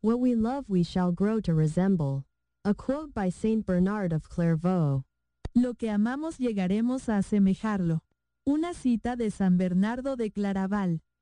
What we love we shall grow to resemble. A quote by Saint Bernard of Clairvaux. Lo que amamos llegaremos a asemejarlo. Una cita de San Bernardo de Claraval.